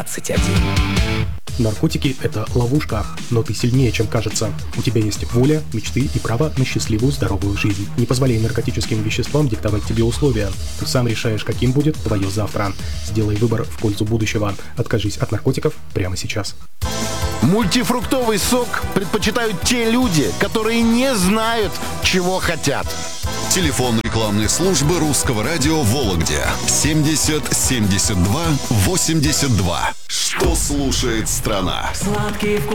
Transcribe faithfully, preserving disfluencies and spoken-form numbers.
Наркотики – это ловушка, но ты сильнее, чем кажется. У тебя есть воля, мечты и право на счастливую, здоровую жизнь. Не позволяй наркотическим веществам диктовать тебе условия. Ты сам решаешь, каким будет твое завтра. Сделай выбор в пользу будущего. Откажись от наркотиков прямо сейчас. Мультифруктовый сок предпочитают те люди, которые не знают, чего хотят. Телефон рекламной службы Русского радио в Вологде семьдесят семьдесят два восемьдесят два. Что слушает страна?